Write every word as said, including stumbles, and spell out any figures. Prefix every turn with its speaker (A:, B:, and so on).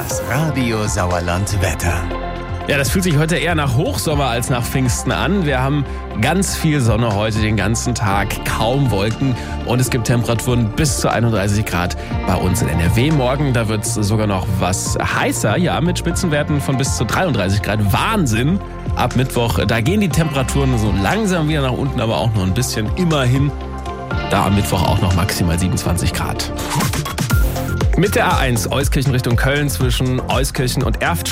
A: Das Radio Sauerland Wetter.
B: Ja, das fühlt sich heute eher nach Hochsommer als nach Pfingsten an. Wir haben ganz viel Sonne heute den ganzen Tag, kaum Wolken und es gibt Temperaturen bis zu einunddreißig Grad bei uns in N R W. Morgen, da wird es sogar noch was heißer, ja, mit Spitzenwerten von bis zu dreiunddreißig Grad. Wahnsinn! Ab Mittwoch, da gehen die Temperaturen so langsam wieder nach unten, aber auch nur ein bisschen. Immerhin, da am Mittwoch auch noch maximal siebenundzwanzig Grad. Mit der A eins Euskirchen Richtung Köln zwischen Euskirchen und Erft